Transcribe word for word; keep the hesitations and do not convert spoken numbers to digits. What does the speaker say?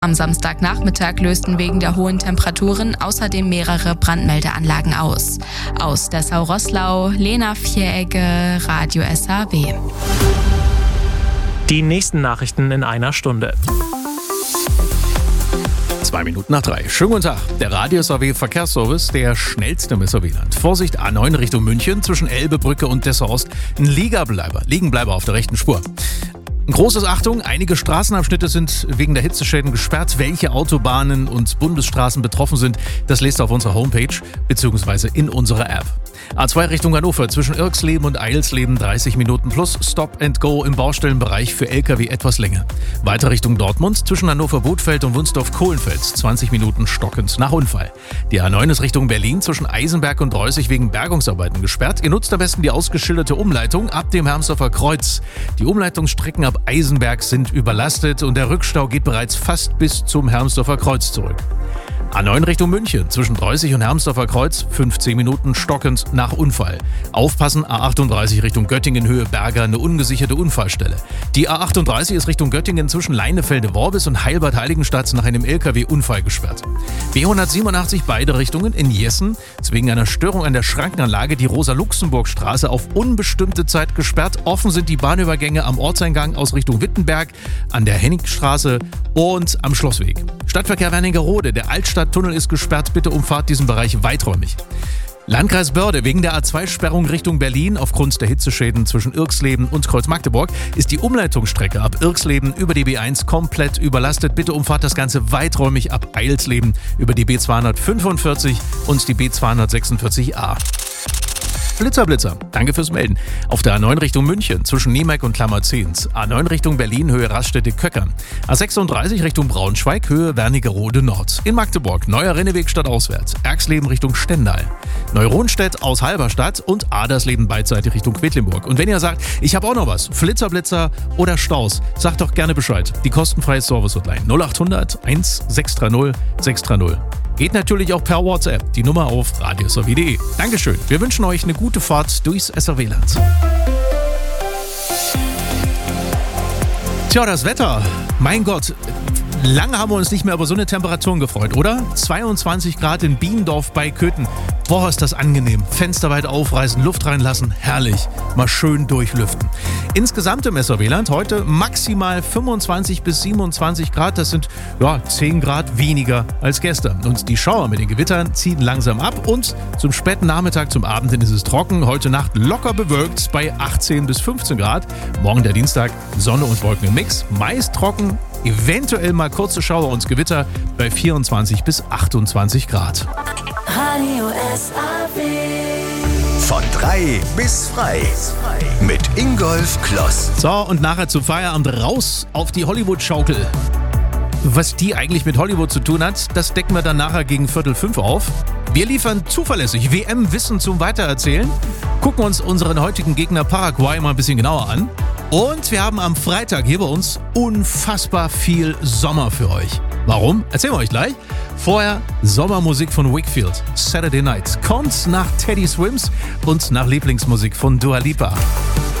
Am Samstagnachmittag lösten wegen der hohen Temperaturen außerdem mehrere Brandmeldeanlagen aus. Aus Dessau-Roßlau, Lena Vieregge, Radio S A W. Die nächsten Nachrichten in einer Stunde. Zwei Minuten nach drei. Schönen guten Tag. Der Radio S A W Verkehrsservice, der schnellste im S A W-Land. Vorsicht, A neun Richtung München zwischen Elbebrücke und Dessau-Ost. Ein Liegenbleiber, Liegenbleiber auf der rechten Spur. Großes Achtung, einige Straßenabschnitte sind wegen der Hitzeschäden gesperrt. Welche Autobahnen und Bundesstraßen betroffen sind, das lest ihr auf unserer Homepage bzw. in unserer App. A zwei Richtung Hannover zwischen Irxleben und Eilsleben dreißig Minuten plus Stop and Go im Baustellenbereich für L K W etwas länger. Weiter Richtung Dortmund zwischen Hannover-Bothfeld und Wunsdorf-Kohlenfels zwanzig Minuten stockend nach Unfall. Die A neun ist Richtung Berlin zwischen Eisenberg und Reußig wegen Bergungsarbeiten gesperrt. Ihr nutzt am besten die ausgeschilderte Umleitung ab dem Hermsdorfer Kreuz. Die Umleitungsstrecken ab Eisenberg sind überlastet und der Rückstau geht bereits fast bis zum Hermsdorfer Kreuz zurück. A neun Richtung München zwischen Reußig und Hermsdorfer Kreuz fünfzehn Minuten stockend nach Unfall. Aufpassen, A achtunddreißig Richtung Göttingen Höhe Berger, eine ungesicherte Unfallstelle. Die A achtunddreißig ist Richtung Göttingen zwischen Leinefelde-Worbis und Heilbad-Heiligenstadt nach einem L K W-Unfall gesperrt. B hundertsiebenundachtzig beide Richtungen in Jessen ist wegen einer Störung an der Schrankenanlage die Rosa-Luxemburg-Straße auf unbestimmte Zeit gesperrt. Offen sind die Bahnübergänge am Ortseingang aus Richtung Wittenberg, an der Hennigstraße und am Schlossweg. Stadtverkehr Wernigerode, der Altstadttunnel ist gesperrt, bitte umfahrt diesen Bereich weiträumig. Landkreis Börde, wegen der A zwei Sperrung Richtung Berlin aufgrund der Hitzeschäden zwischen Irxleben und Kreuz-Magdeburg ist die Umleitungsstrecke ab Irxleben über die B eins komplett überlastet. Bitte umfahrt das Ganze weiträumig ab Eilsleben über die B zweihundertfünfundvierzig und die B zweihundertsechsundvierzig a. Blitzer, Blitzer, danke fürs Melden. Auf der A neun Richtung München zwischen Niemeck und Klammerzehns. A neun Richtung Berlin, Höhe Raststätte-Köckern. A sechsunddreißig Richtung Braunschweig, Höhe Wernigerode Nord. In Magdeburg, Neuer Renneweg stadtauswärts. Erxleben Richtung Stendal. Neuronstedt aus Halberstadt und Adersleben beidseitig Richtung Quedlinburg. Und wenn ihr sagt, ich habe auch noch was, Flitzer, Blitzer oder Staus, sagt doch gerne Bescheid. Die kostenfreie Service-Hotline null achthundert sechshundertsechzig sechshundertzig. Geht natürlich auch per WhatsApp. Die Nummer auf radio s a w punkt de. Dankeschön. Wir wünschen euch eine gute Fahrt durchs S A W-Land. Tja, das Wetter. Mein Gott. Lange haben wir uns nicht mehr über so eine Temperaturen gefreut, oder? zweiundzwanzig Grad in Biendorf bei Köthen. Boah, ist das angenehm. Fenster weit aufreißen, Luft reinlassen. Herrlich. Mal schön durchlüften. Insgesamt im S A W-Land heute maximal fünfundzwanzig bis siebenundzwanzig Grad. Das sind ja, zehn Grad weniger als gestern. Und die Schauer mit den Gewittern ziehen langsam ab. Und zum späten Nachmittag, zum Abend hin ist es trocken. Heute Nacht locker bewölkt bei achtzehn bis fünfzehn Grad. Morgen der Dienstag Sonne und Wolken im Mix. Meist trocken. Eventuell mal kurze Schauer und Gewitter bei vierundzwanzig bis achtundzwanzig Grad. Radio S A W. Von drei bis frei. Mit Ingolf Kloss. So, und nachher zum Feierabend raus auf die Hollywood-Schaukel. Was die eigentlich mit Hollywood zu tun hat, das decken wir dann nachher gegen Viertel fünf auf. Wir liefern zuverlässig W M-Wissen zum Weitererzählen, gucken uns unseren heutigen Gegner Paraguay mal ein bisschen genauer an. Und wir haben am Freitag hier bei uns unfassbar viel Sommer für euch. Warum? Erzählen wir euch gleich. Vorher Sommermusik von Wakefield. Saturday Night kommt nach Teddy Swims und nach Lieblingsmusik von Dua Lipa.